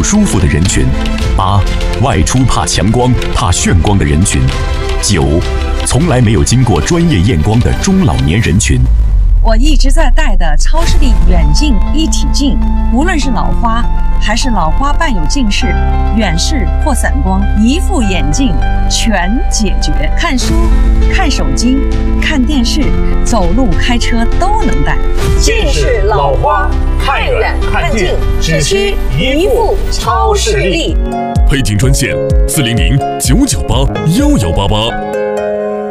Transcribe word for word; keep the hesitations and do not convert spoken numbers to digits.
不舒服的人群；八、外出怕强光、怕眩光的人群；九、从来没有经过专业验光的中老年人群。 我一直在戴的超视力远近一体镜，无论是老花还是老花伴有近视、远视或散光，一副眼镜全解决。看书、看手机、看电视、走路、开车都能戴。 近视、老花、看远看近，只需一副超视力。 配镜专线：四零零九九八幺幺八八。